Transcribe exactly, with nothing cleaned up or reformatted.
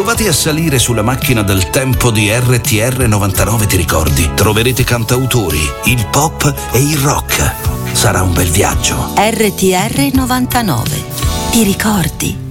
Provate a salire sulla macchina del tempo di R T R novantanove, ti ricordi? Troverete cantautori, il pop e il rock. Sarà un bel viaggio. R T R novantanove, ti ricordi?